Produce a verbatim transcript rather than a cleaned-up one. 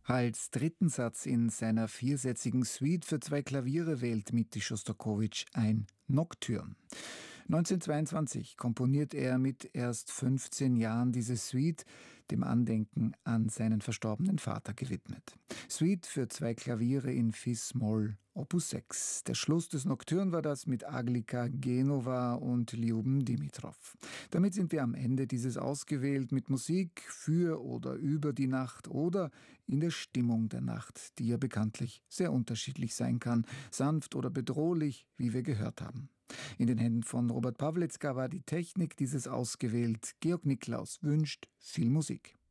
Als dritten Satz in seiner viersätzigen Suite für zwei Klaviere wählt Dmitri Schostakowitsch ein Nocturne. neunzehnhundertzweiundzwanzig komponiert er mit erst fünfzehn Jahren diese Suite, dem Andenken an seinen verstorbenen Vater gewidmet. Suite für zwei Klaviere in Fis-Moll, Opus sechs. Der Schluss des Nocturne war das mit Aglika Genova und Lyuben Dimitrov. Damit sind wir am Ende dieses ausgewählt mit Musik für oder über die Nacht oder in der Stimmung der Nacht, die ja bekanntlich sehr unterschiedlich sein kann, sanft oder bedrohlich, wie wir gehört haben. In den Händen von Robert Pawlitzka war die Technik dieses ausgewählt. Georg Niklaus wünscht viel Musik.